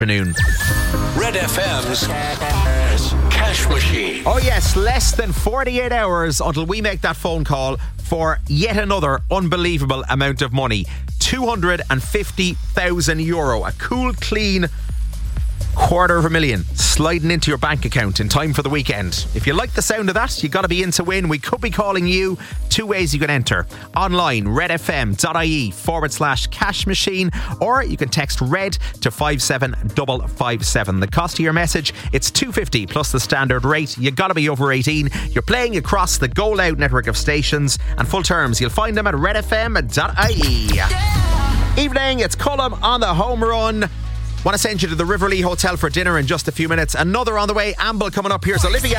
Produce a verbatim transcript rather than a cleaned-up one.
Afternoon. Red F M's Cash Machine. Oh yes, less than forty-eight hours until we make that phone call for yet another unbelievable amount of money. two hundred fifty thousand euro. A cool, clean quarter of a million sliding into your bank account in time for the weekend. If you like the sound of that, you got to be in to win. We could be calling you. Two ways you can enter. Online, redfm.ie forward slash cash machine, or you can text RED to five seven five five seven. The cost of your message, it's two hundred fifty plus the standard rate. You got to be over eighteen. You're playing across the Go Loud network of stations, and full terms, you'll find them at redfm.ie. Yeah. Evening, it's Cullum on the home run. Want to send you to the Riverlea Hotel for dinner in just a few minutes. Another on the way. Amble coming up. Here's Olivia.